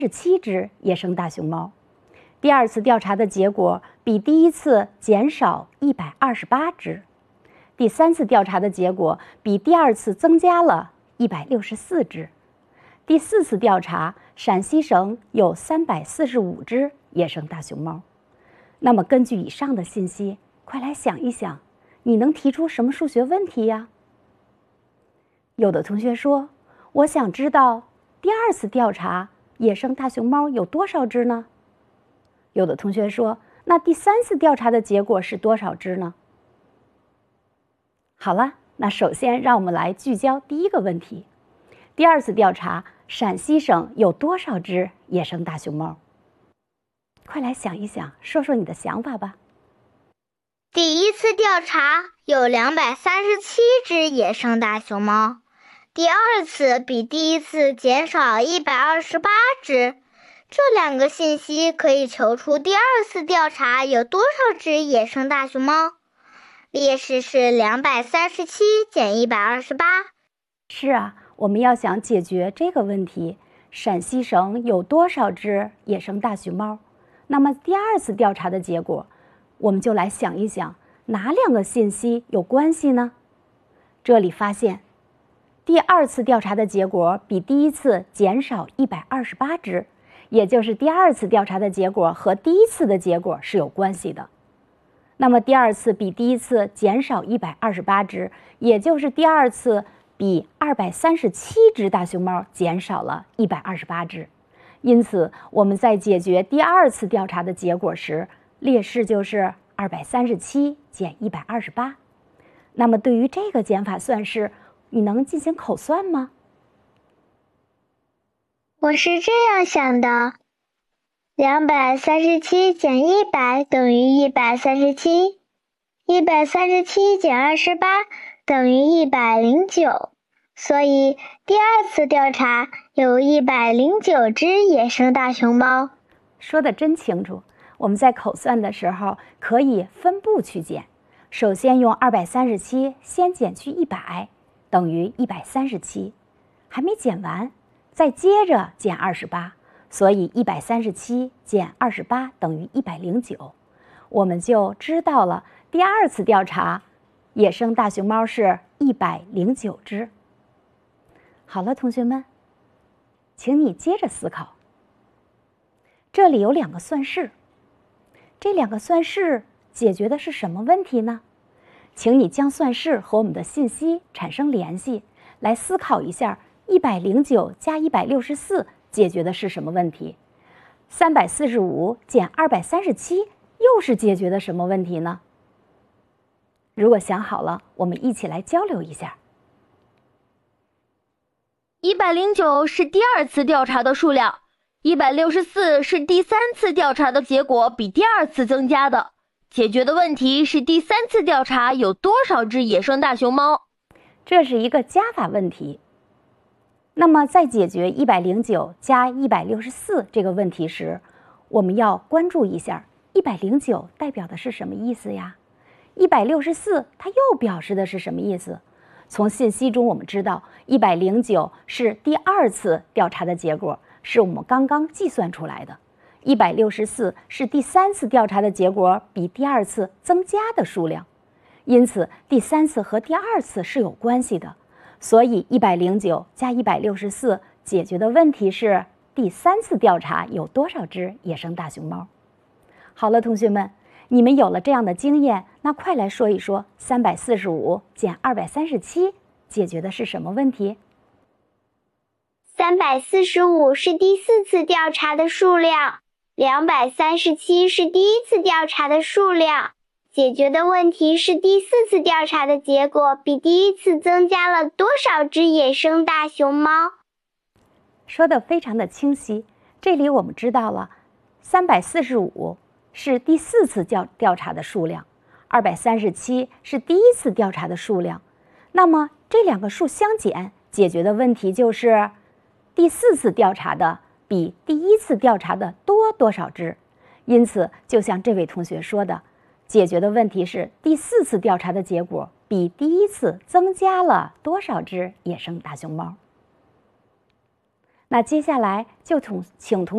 7只野生大熊猫。第二次调查的结果比第一次减少128只。第三次调查的结果比第二次增加了164只。第四次调查，陕西省有345只野生大熊猫。那么根据以上的信息，快来想一想，你能提出什么数学问题呀？有的同学说，我想知道第二次调查野生大熊猫有多少只呢？有的同学说，那第三次调查的结果是多少只呢？好了，那首先让我们来聚焦第一个问题。第二次调查，陕西省有多少只野生大熊猫？快来想一想，说说你的想法吧。 第一次调查有237只野生大熊猫，第二次比第一次减少128只。这两个信息可以求出第二次调查有多少只野生大熊猫。列式是237减128。 是啊，我们要想解决这个问题，陕西省有多少只野生大熊猫？那么第二次调查的结果，我们就来想一想，哪两个信息有关系呢？这里发现，第二次调查的结果比第一次减少128只，也就是第二次调查的结果和第一次的结果是有关系的。那么第二次比第一次减少128只，也就是第二次比237只大熊猫减少了128只。因此，我们在解决第二次调查的结果时，列式就是237减128。那么对于这个减法算式，你能进行口算吗？ 我是这样想的，237减100等于137，137减28等于109，所以第二次调查有109只野生大熊猫。 说得真清楚。我们在口算的时候可以分步去减，首先用237先减去100，等于137，还没减完，再接着减28，所以137减28等于109。我们就知道了第二次调查野生大熊猫是109只。好了，同学们，请你接着思考。这里有两个算式，这两个算式解决的是什么问题呢？请你将算式和我们的信息产生联系，来思考一下109加164解决的是什么问题？345减237又是解决的什么问题呢？如果想好了，我们一起来交流一下。 109是第二次调查的数量，164是第三次调查的结果比第二次增加的。解决的问题是第三次调查有多少只野生大熊猫？ 这是一个加法问题。那么在解决109加164这个问题时，我们要关注一下109代表的是什么意思呀？164它又表示的是什么意思？从信息中我们知道109是第二次调查的结果，是我们刚刚计算出来的。164是第三次调查的结果比第二次增加的数量，因此第三次和第二次是有关系的。所以109加164解决的问题是第三次调查有多少只野生大熊猫。好了，同学们，你们有了这样的经验，那快来说一说345减237解决的是什么问题 ？345是第四次调查的数量，237是第一次调查的数量。解决的问题是第四次调查的结果比第一次增加了多少只野生大熊猫？ 说得非常的清晰。这里我们知道了345是第四次调查的数量，237是第一次调查的数量。那么这两个数相减，解决的问题就是第四次调查的比第一次调查的多多少只。因此，就像这位同学说的，解决的问题是第四次调查的结果比第一次增加了多少只野生大熊猫。那接下来就请同